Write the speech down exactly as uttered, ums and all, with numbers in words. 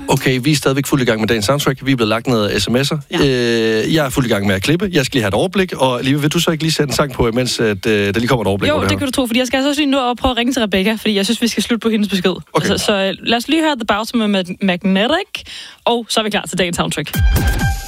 Okay, vi er stadigvæk fuld i gang med dagens soundtrack. Vi er blevet lagt ned af sms'er. Ja. Øh, jeg er fuld i gang med at klippe. Jeg skal lige have et overblik. Og Liva, vil du så ikke lige sætte en sang på, mens at, øh, der lige kommer et overblik? Jo, det, det kan du tro, fordi jeg skal altså også lige nå at prøve at ringe til Rebecca, fordi jeg synes, vi skal slutte på hendes besked. Okay. Altså, så lad os lige høre The Bouts med Magnetic, og så er vi klar til dagens soundtrack.